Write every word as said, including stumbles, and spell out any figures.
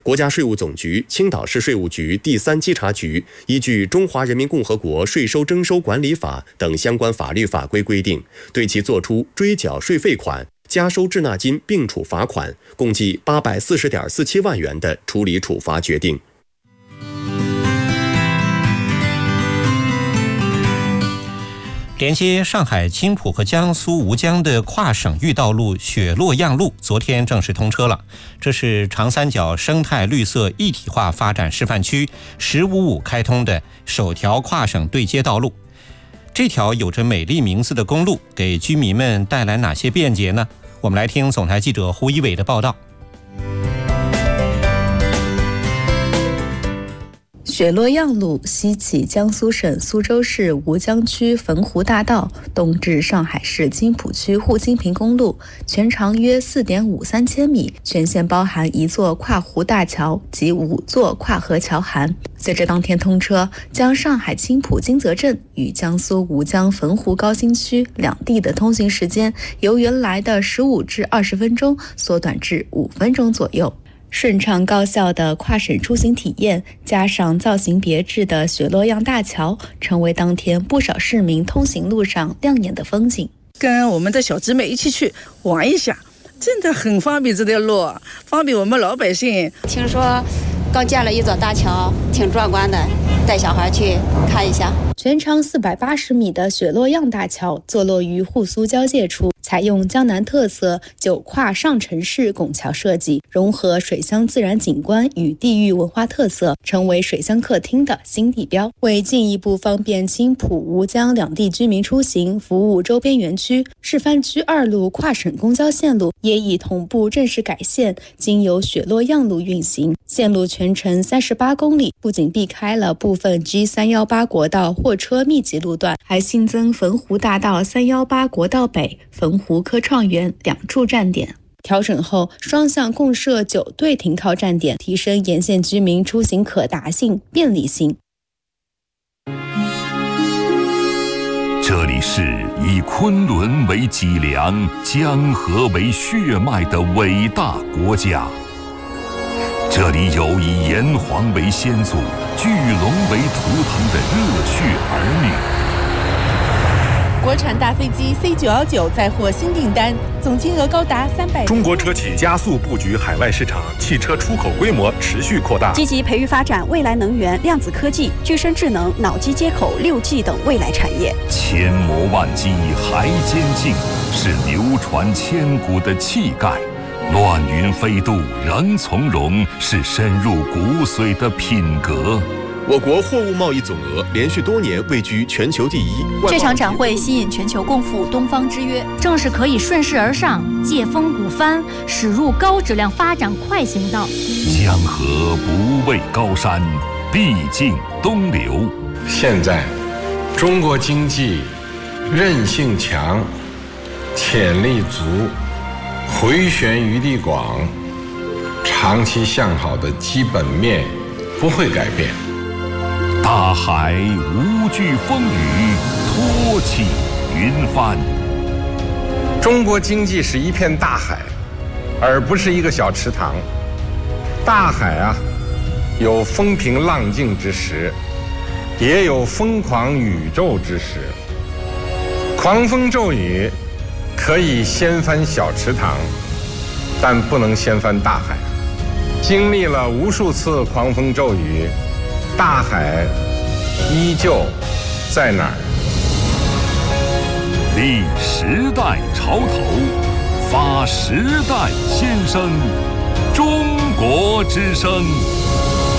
国家税务总局、青岛市税务局第三稽查局依据《中华人民共和国税收征收管理法》等相关法律法规规定，对其作出追缴税费款、加收滞纳金并处罚款共计八百四十点四七万元的处理处罚决定。 连接上海青浦和江苏吴江的跨省域道路雪洛漾路昨天正式通车了。这是长三角生态绿色一体化发展示范区十五五开通的首条跨省对接道路。这条有着美丽名字的公路给居民们带来哪些便捷呢？我们来听总台记者胡一伟的报道。 雪洛漾路西起江苏省苏州市吴江区汾湖大道，东至上海市青浦区沪金平公路，全长约 四点五三千米，全线包含一座跨湖大桥及五座跨河桥涵。随着当天通车，将上海青浦金泽镇与江苏吴江汾湖高新区两地的通行时间由原来的十五至二十分钟缩短至五分钟左右。顺畅高效的跨省出行体验，加上造型别致的雪洛漾大桥，成为当天不少市民通行路上亮眼的风景。 跟我们的小姊妹一起去玩一下，真的很方便，这条路方便我们老百姓。 听说刚建了一座大桥，挺壮观的，带小孩去看一下。 全长四百八十米的雪洛漾大桥坐落于沪苏交界处，采用江南特色九跨上城式拱桥设计，融合水乡自然景观与地域文化特色，成为水乡客厅的新地标。为进一步方便青浦、吴江两地居民出行，服务周边园区，示范区二路跨省公交线路也已同步正式改线，经由雪洛漾路运行。线路全程三十八公里，不仅避开了部分 G 三一八国道货车密集路段，还新增汾湖大道三一八国道北、汾湖科创园两处站点。调整后，双向共设九对停靠站点，提升沿线居民出行可达性、便利性。 这里是以昆仑为脊梁、江河为血脉的伟大国家。这里有以炎黄为先祖、巨龙为图腾的热血儿女。国产大飞机 C 九一九再获新订单，总金额高达三百。 中国车企加速布局海外市场，汽车出口规模持续扩大， 积极培育发展未来能源、量子科技、具身智能、脑机接口、六 G 等未来产业。 千磨万击还坚劲，是流传千古的气概。乱云飞渡仍从容，是深入骨髓的品格。 我国货物贸易总额连续多年位居全球第一。 这场展会吸引全球共赴东方之约，正是可以顺势而上、借风鼓帆，驶入高质量发展快行道。 江河不畏高山，必经东流。 现在，中国经济韧性强，潜力足，回旋余地广，长期向好的基本面不会改变。 大海无惧风雨，托起云帆。 中国经济是一片大海，而不是一个小池塘。大海啊，有风平浪静之时，也有疯狂宇宙之时。狂风骤雨可以掀翻小池塘，但不能掀翻大海。经历了无数次狂风骤雨，大海依旧在哪儿？ 立时代潮头，发时代先声，中国之声。